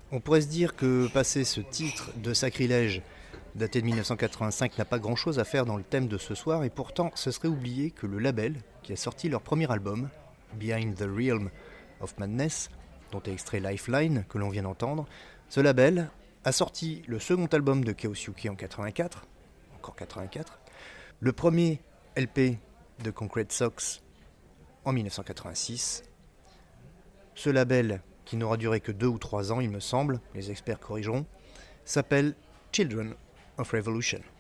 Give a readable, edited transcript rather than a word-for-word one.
On pourrait se dire que passer ce titre de sacrilège daté de 1985 n'a pas grand-chose à faire dans le thème de ce soir, et pourtant ce serait oublier que le label qui a sorti leur premier album, Behind the Realm of Madness, dont est extrait Lifeline que l'on vient d'entendre, ce label a sorti le second album de Chaos UK en 84, encore 84, le premier LP de Concrete Socks en 1986. Ce label, qui n'aura duré que 2 ou 3 ans il me semble, les experts corrigeront, s'appelle Children of Revolution.